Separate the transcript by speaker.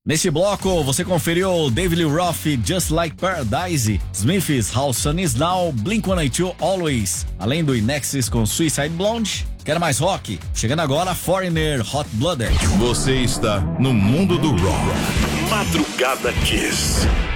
Speaker 1: Neste bloco, você conferiu David Lee Roth, Just Like Paradise, Smiths, How Sun Is Now, Blink-182, Always, além do Inexis com Suicide Blonde. Quer mais rock? Chegando agora, Foreigner, Hot Blooded.
Speaker 2: Você está no mundo do rock. Madrugada Kiss.